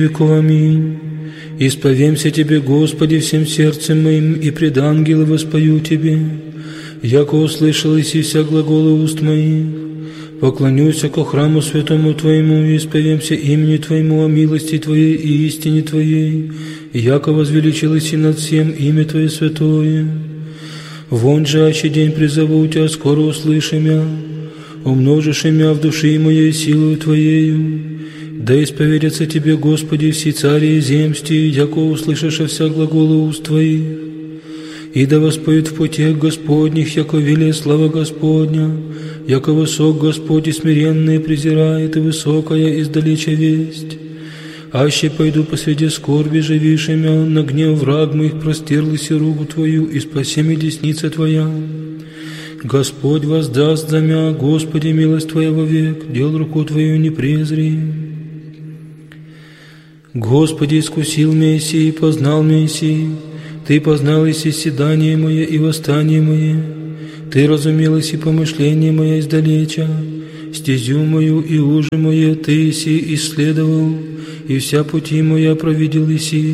веков. Аминь. Исповемся Тебе, Господи, всем сердцем моим, и пред ангелы воспою Тебе, яко услышал иси вся глаголы уст моих. Поклонюся ко храму святому Твоему, и исповемся имени Твоему о милости Твоей и истине Твоей, яко возвеличил иси над всем имя Твое святое. Вон же, аще день призову Тебя, скоро услыши мя, умножишь имя в души моей силою Твоею. Да исповедятся Тебе, Господи, все цари и земсти, яко услышишь вся глаголы уст Твоих. И да воспоют в путях Господних, яко велия слава Господня, яко высок Господь и смиренные презирает, и высокая издалеча весть. Аще пойду посреди скорби живишемя, на гнев враг моих простерлась и руку Твою, и спаси меня десница Твоя. Господь воздаст за мя, Господи, милость Твоя вовек, дел руку Твою не презри. Господи, искусил меня сии, и познал меня сии, Ты познал иси седание мое и восстание мое, Ты разумел иси помышление мое издалеча, стезю мою и ужи мое Ты иси исследовал, и вся пути моя провидел иси.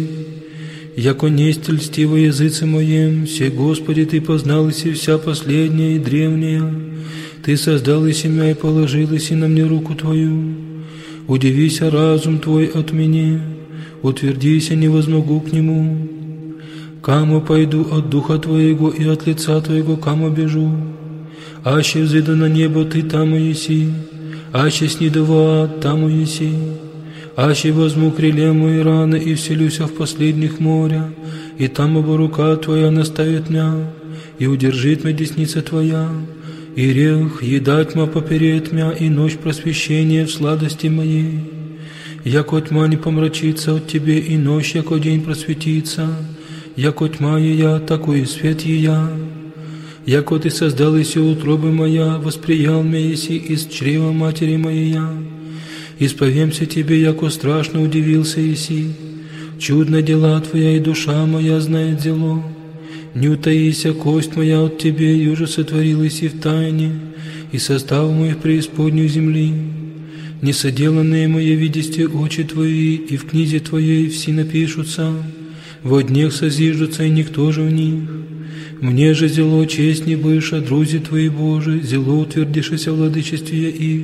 Яко несть льстиво языце моем, все, Господи, Ты познал иси вся последняя и древняя, Ты создал иси мя и положил иси на мне руку Твою. Удивися разум Твой от меня, утвердися, не возмогу к нему. Каму пойду от Духа Твоего и от лица Твоего, каму бежу. Аще взойду на небо, Ты там еси, аще сниду в ад, там еси. Аще возьму крылья мои раны и вселюся в последних моря, и там оба рука Твоя наставит мя, и удержит мя десница Твоя. И рех, еда тьма поперед мя, и ночь просвещения в сладости моей. Яко тьма не помрачится от Тебе, и ночь, яко день просветится, яко тьма ея, такой и свет ея. Яко Ты создал иси утробы моя, восприял мя еси из чрева матери моя. Исповемся Тебе, яко страшно удивился еси, чудно дела Твоя, и душа моя знает зело. Не утаися, кость моя от Тебе, юже сотворилась и в тайне, и состав мой в преисподнюю земли. Несоделанные мои видисте очи Твои, и в книге Твоей все напишутся, во днях созиждутся, и никто же в них. Мне же зело честь не быша, друзі Твои Божи, зело утвердишися в владычестве их.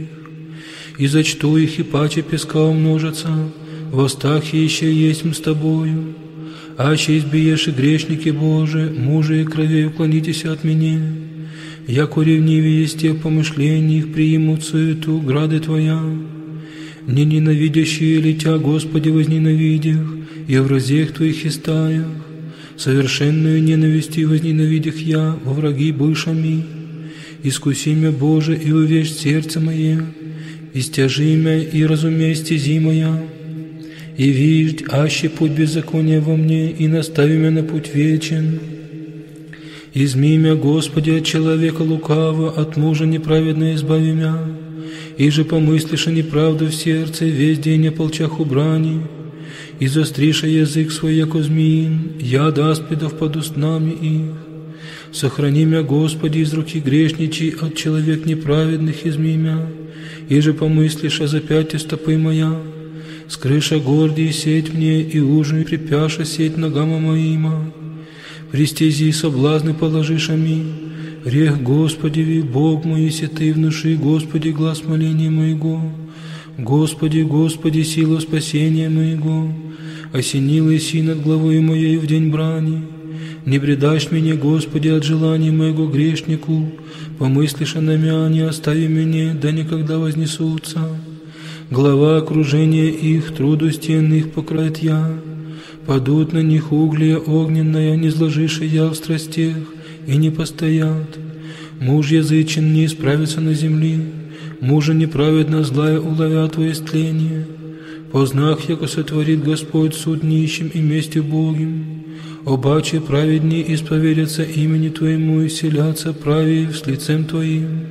И зачту их, и паче песка умножатся, в устах еще есть с Тобою. Аще избиешь и грешники Божии, мужи и кровей уклонитесь от меня. Яко ревнивее есть тех помышлений, их приимут суету грады Твоя. Не ненавидящие ли Тя, Господи, возненавидях, и в разех Твоих истаях, совершенную ненавистью возненавидях я, во враги бывшими. Искуси мя, Боже, и увещь сердце мое, истяжи мя, и разумей стези моя. И виждь, аще путь беззакония во мне, и настави меня на путь вечен. Изми мя, Господи, от человека лукаво, от мужа неправедно избави мя. И же помыслишь о неправду в сердце, весь день ополчах у брани. И застриша язык свой, яко змеин, яд аспидов под устнами их. Сохрани мя, Господи, из руки грешничий, от человек неправедных изми мя. И же помыслишь о запяте стопы моя. Скрыша гордий сеть мне, и ужин припяша сеть ногам моима. Пристези соблазны положишь ами. Рех Господеви, Бог мой, если Ты внуши, Господи, глаз моления моего. Господи, Господи, сила спасения моего. Осенила иси над главой моей в день брани. Не предашь меня, Господи, от желания моего грешнику. Помыслишь на мя, не остави меня, да никогда вознесутся. Глава окружения их, труду стен их покроет я. Падут на них угли огненная, не сложишь я в страстях, и не постоят. Муж язычен не исправится на земле, мужа неправедно злая уловят во истление. По знак, яко сотворит Господь суд нищим и мести Богим. Обаче праведнее исповедятся имени Твоему и селятся правее с лицем Твоим.